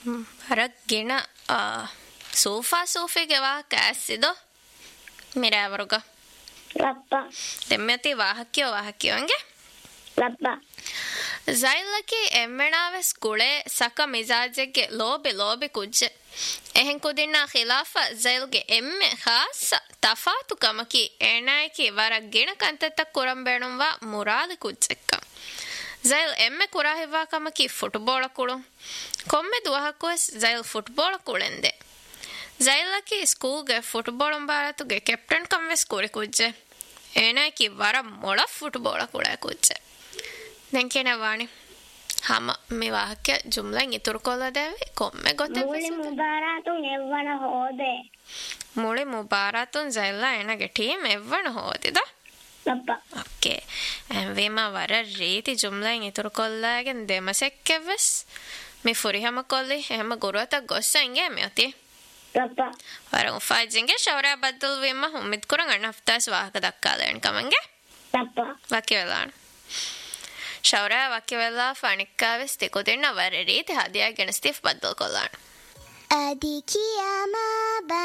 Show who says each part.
Speaker 1: ಹೊರಗಿನ ಸೋಫಾಗೆ ವಾಹಕ ಆಸಿದೋ ಮಿರಾವರುಗ
Speaker 2: ಲಪ್ಪ
Speaker 1: ತೆಮ್ಮೆತಿ ವಾಹಕ್ಯೋ ಹಂಗೆ
Speaker 2: ಲಪ್ಪ
Speaker 1: ज़ाइलकी एम्मणावेस गुळे सक मिजाजेगे लोबे कुज्जे එහෙන් කුදින්නා ඛිලාෆා ज़ाइलගේ එම්මෙ ખાસ තෆාතු කමකි එනායකි වරක් ගෙන කන්තත කුරම් බේණුම්වා මුරාද කුච්චෙක්ක ज़ाइल එම්මෙ කුරාහෙවා කමකි ෆුට්බෝල කුළු කොම්මෙ දුවහකොස් ज़ाइल ෆුට්බෝල කුළෙන්දේ ज़ाइलकी ස්කූල්ගේ ෆුට්බෝලම් බාරතුගේ කැප්ටන් කම්වෙස් කුරි කුජ්ජೆ එනායකි වර මොළ ෆුට්බෝල කුළේ කුජ්ජೆ දැන් කියනවානේ හම මේ වාක්‍ය ජුම්ලෙන් ඉතුරු කොල්ලා දැවේ කොම්මෙ ගොතේ
Speaker 2: මුලි මුබාරතුන් එවන හොදේ
Speaker 1: මුලි මුබාරතුන් ज़ाइला එනගේ ටීම් එවන හොදේද
Speaker 2: ලප්ප
Speaker 1: ඕකේ එම්වේම වර රීති ජුම්ලෙන් ඉතුරු කොල්ලාගෙන් දෙමසෙක්කෙවස් මේ ෆොරිහම කොල්ලි එහෙම ගොරවත ගොස්සෙන්ගේ මෙති
Speaker 2: ලප්ප
Speaker 1: වර උෆාජින්ගේ ෂවරා බද්දල් වීම උම්මිත් කරන් අන්න හෆ්තාස් වාහක දක්කාලෙන් කමංගේ
Speaker 2: ලප්ප
Speaker 1: වකියලාන ෂවරා වකියවලා ෆනික්කාවෙස් දෙකොදෙන්න වර රීති හදියා ගෙනස්තිෆ් බද්දල් කොල්ලාන
Speaker 3: أديك يا ما